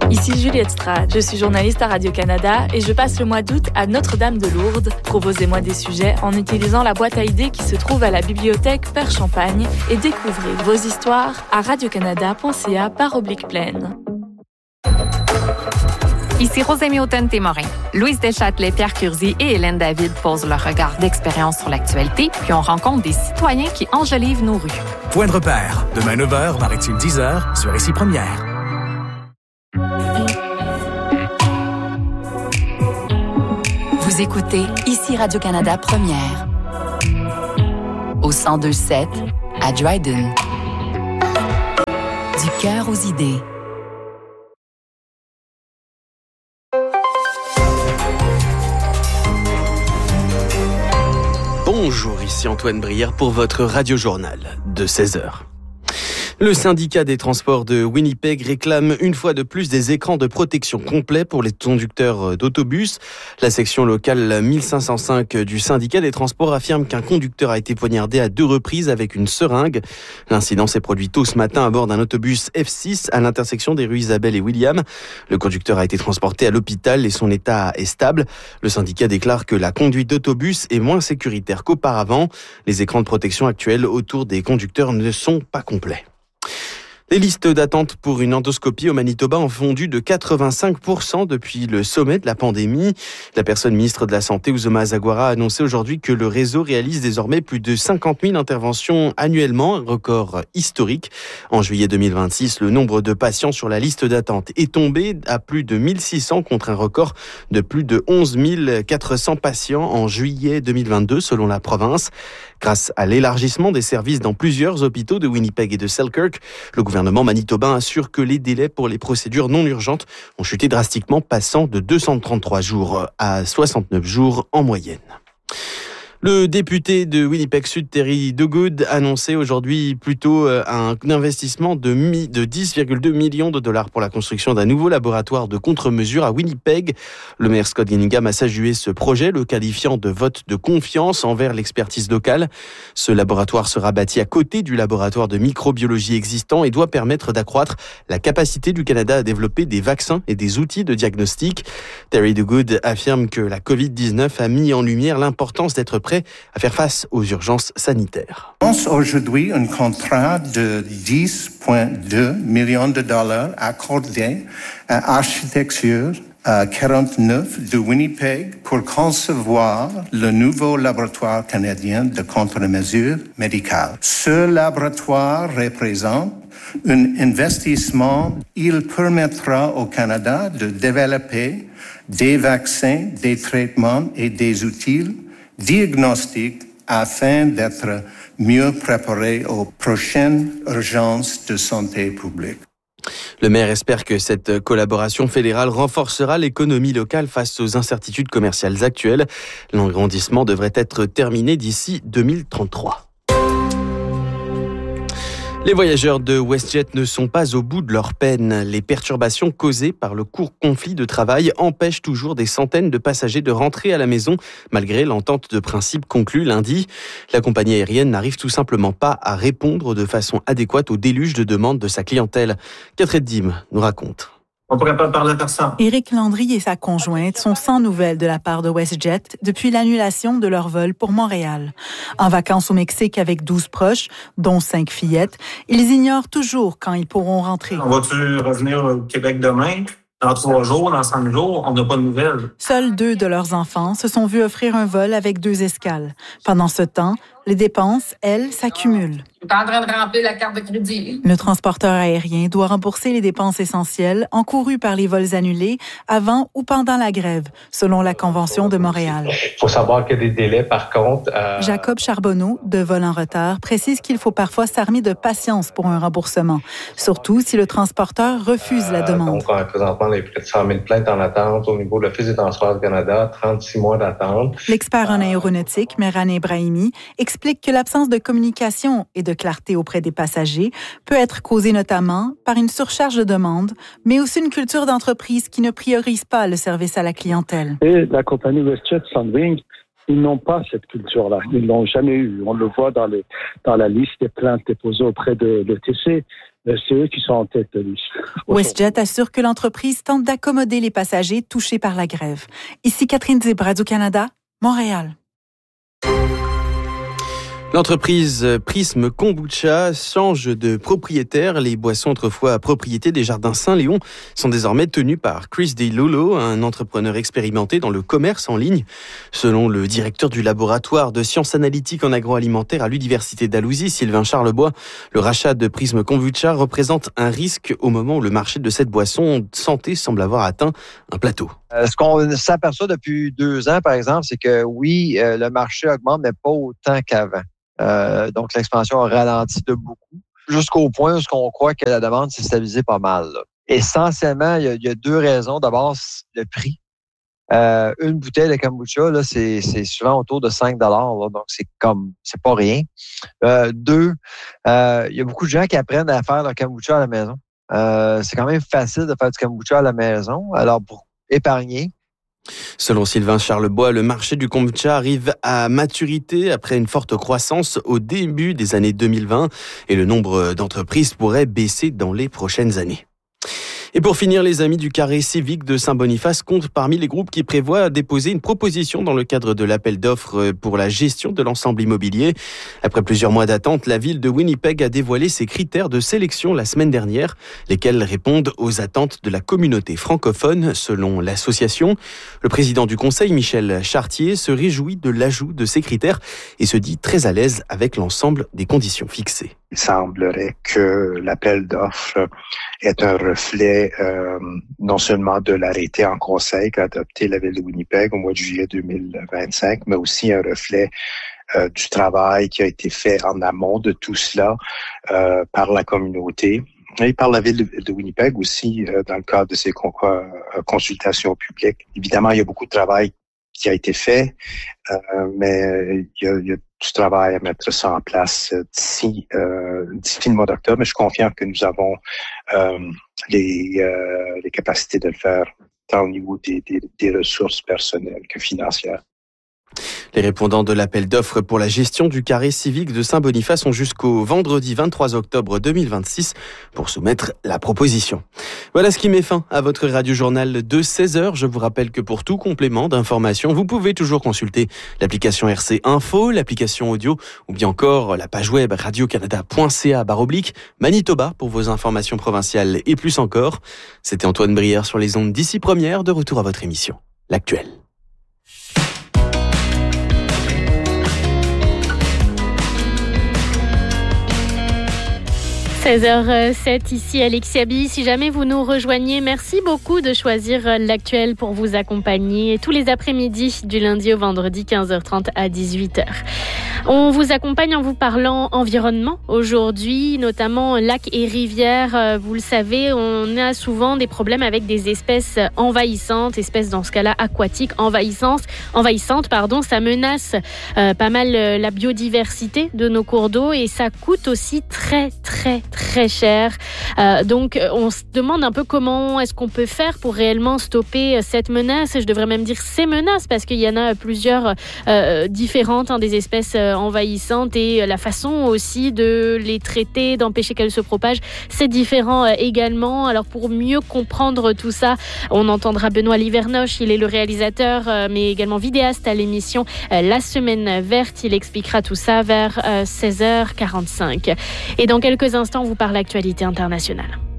Ici Juliette Strade, je suis journaliste à Radio-Canada et je passe le mois d'août à Notre-Dame-de-Lourdes. Proposez-moi des sujets en utilisant la boîte à idées qui se trouve à la bibliothèque Père Champagne et découvrez vos histoires à radiocanada.ca/plaine. Ici Rosémie Automne-Témorin. Louise Deschâtelet, Pierre Curzi et Hélène David posent leur regard d'expérience sur l'actualité, puis on rencontre des citoyens qui enjolivent nos rues. Point de repère, demain 9h, Maritime 10h, sur Ici Première. Vous écoutez Ici Radio-Canada Première. Au 102.7, à Dryden. Du cœur aux idées. Bonjour, ici Antoine Brière pour votre radio-journal de 16h. Le syndicat des transports de Winnipeg réclame une fois de plus des écrans de protection complets pour les conducteurs d'autobus. La section locale 1505 du syndicat des transports affirme qu'un conducteur a été poignardé à 2 reprises avec une seringue. L'incident s'est produit tôt ce matin à bord d'un autobus F6 à l'intersection des rues Isabelle et William. Le conducteur a été transporté à l'hôpital et son état est stable. Le syndicat déclare que la conduite d'autobus est moins sécuritaire qu'auparavant. Les écrans de protection actuels autour des conducteurs ne sont pas complets. Les listes d'attente pour une endoscopie au Manitoba ont fondu de 85% depuis le sommet de la pandémie. La personne ministre de la Santé, Uzoma Zagwara, a annoncé aujourd'hui que le réseau réalise désormais plus de 50 000 interventions annuellement, un record historique. En juillet 2026, le nombre de patients sur la liste d'attente est tombé à plus de 1600 contre un record de plus de 11 400 patients en juillet 2022, selon la province. Grâce à l'élargissement des services dans plusieurs hôpitaux de Winnipeg et de Selkirk, le gouvernement manitobain assure que les délais pour les procédures non urgentes ont chuté drastiquement, passant de 233 jours à 69 jours en moyenne. Le député de Winnipeg Sud, Terry Duguid, annonçait aujourd'hui plutôt un investissement de 10,2 millions de dollars pour la construction d'un nouveau laboratoire de contre-mesures à Winnipeg. Le maire Scott Ginningham a salué ce projet, le qualifiant de vote de confiance envers l'expertise locale. Ce laboratoire sera bâti à côté du laboratoire de microbiologie existant et doit permettre d'accroître la capacité du Canada à développer des vaccins et des outils de diagnostic. Terry Duguid affirme que la COVID-19 a mis en lumière l'importance d'être prêt à faire face aux urgences sanitaires. On lance aujourd'hui un contrat de 10,2 millions de dollars accordé à Architecture 49 de Winnipeg pour concevoir le nouveau laboratoire canadien de contre-mesures médicales. Ce laboratoire représente un investissement. Il permettra au Canada de développer des vaccins, des traitements et des outils diagnostiques afin d'être mieux préparé aux prochaines urgences de santé publique. Le maire espère que cette collaboration fédérale renforcera l'économie locale face aux incertitudes commerciales actuelles. L'agrandissement devrait être terminé d'ici 2033. Les voyageurs de WestJet ne sont pas au bout de leur peine. Les perturbations causées par le court conflit de travail empêchent toujours des centaines de passagers de rentrer à la maison, malgré l'entente de principe conclue lundi. La compagnie aérienne n'arrive tout simplement pas à répondre de façon adéquate au déluge de demandes de sa clientèle. Catherine Dim nous raconte. On pourrait pas parler à personne. Éric Landry et sa conjointe sont sans nouvelles de la part de WestJet depuis l'annulation de leur vol pour Montréal. En vacances au Mexique avec 12 proches, dont 5 fillettes, ils ignorent toujours quand ils pourront rentrer. On va-tu revenir au Québec demain? Dans 3 jours, dans 5 jours, on n'a pas de nouvelles. Seuls 2 de leurs enfants se sont vus offrir un vol avec 2 escales. Pendant ce temps, les dépenses, elles, s'accumulent. Je suis en train de remplir la carte de crédit. Le transporteur aérien doit rembourser les dépenses essentielles encourues par les vols annulés avant ou pendant la grève, selon la Convention de Montréal. Il faut savoir qu'il y a des délais, par contre. Jacob Charbonneau, de Vol en retard, précise qu'il faut parfois s'armer de patience pour un remboursement, surtout si le transporteur refuse la demande. Donc, présentement, on a près de 100 000 plaintes en attente au niveau de l'Office des transports du Canada, 36 mois d'attente. L'expert en aéronautique, Mehran Ebrahimi, explique que l'absence de communication et de clarté auprès des passagers peut être causée notamment par une surcharge de demandes, mais aussi une culture d'entreprise qui ne priorise pas le service à la clientèle. Et la compagnie WestJet Sunwing, ils n'ont pas cette culture-là. Ils l'ont jamais eu. On le voit dans la liste des plaintes déposées auprès de l'ETC. c'est eux qui sont en tête de lui. WestJet assure que l'entreprise tente d'accommoder les passagers touchés par la grève. Ici Catherine Zib, Radio-Canada, Montréal. L'entreprise Prisme Kombucha change de propriétaire. Les boissons autrefois à propriété des Jardins Saint-Léon sont désormais tenues par Chris DeLulo, un entrepreneur expérimenté dans le commerce en ligne. Selon le directeur du laboratoire de sciences analytiques en agroalimentaire à l'Université d'Alousie, Sylvain Charlebois, le rachat de Prisme Kombucha représente un risque au moment où le marché de cette boisson santé semble avoir atteint un plateau. Ce qu'on s'aperçoit depuis 2 ans, par exemple, c'est que oui, le marché augmente, mais pas autant qu'avant. Donc, l'expansion a ralenti de beaucoup, jusqu'au point où on croit que la demande s'est stabilisée pas mal. Là. Essentiellement, il y a 2 raisons. D'abord, le prix. Une bouteille de kombucha, là, c'est souvent autour de 5 $, là, donc c'est pas rien. 2, il y a beaucoup de gens qui apprennent à faire leur kombucha à la maison. C'est quand même facile de faire du kombucha à la maison. Alors, pour épargner, selon Sylvain Charlebois, le marché du kombucha arrive à maturité après une forte croissance au début des années 2020 et le nombre d'entreprises pourrait baisser dans les prochaines années. Et pour finir, les Amis du Carré civique de Saint-Boniface comptent parmi les groupes qui prévoient déposer une proposition dans le cadre de l'appel d'offres pour la gestion de l'ensemble immobilier. Après plusieurs mois d'attente, la ville de Winnipeg a dévoilé ses critères de sélection la semaine dernière, lesquels répondent aux attentes de la communauté francophone, selon l'association. Le président du conseil, Michel Chartier, se réjouit de l'ajout de ces critères et se dit très à l'aise avec l'ensemble des conditions fixées. Il semblerait que l'appel d'offres est un reflet non seulement de l'arrêté en conseil qu'a adopté la ville de Winnipeg au mois de juillet 2025, mais aussi un reflet du travail qui a été fait en amont de tout cela par la communauté et par la ville de Winnipeg aussi dans le cadre de ces consultations publiques. Évidemment, il y a beaucoup de travail qui a été fait, mais il y a du travail à mettre ça en place d'ici le mois d'octobre. Mais je suis confiant que nous avons les capacités de le faire, tant au niveau des ressources personnelles que financières. Les répondants de l'appel d'offres pour la gestion du carré civique de Saint-Boniface ont jusqu'au vendredi 23 octobre 2026 pour soumettre la proposition. Voilà ce qui met fin à votre radio-journal de 16h. Je vous rappelle que pour tout complément d'information, vous pouvez toujours consulter l'application RC Info, l'application audio ou bien encore la page web radiocanada.ca/Manitoba pour vos informations provinciales et plus encore. C'était Antoine Brière sur les ondes d'Ici Première, de retour à votre émission, L'Actuel. 16h07, ici Alexia B. Si jamais vous nous rejoignez, merci beaucoup de choisir l'Actuel pour vous accompagner tous les après-midi du lundi au vendredi 15h30 à 18h. On vous accompagne en vous parlant environnement aujourd'hui, notamment lacs et rivières. Vous le savez, on a souvent des problèmes avec des espèces envahissantes, espèces dans ce cas-là aquatiques envahissantes. Ça menace pas mal la biodiversité de nos cours d'eau et ça coûte aussi très cher. Donc on se demande un peu comment est-ce qu'on peut faire pour réellement stopper cette menace. Je devrais même dire ces menaces parce qu'il y en a plusieurs différentes, des espèces envahissantes et la façon aussi de les traiter, d'empêcher qu'elles se propagent, c'est différent également. Alors pour mieux comprendre tout ça, on entendra Benoît Livernoche, il est le réalisateur mais également vidéaste à l'émission La Semaine Verte. Il expliquera tout ça vers 16h45. Et dans quelques instants, on vous parle d'actualité internationale.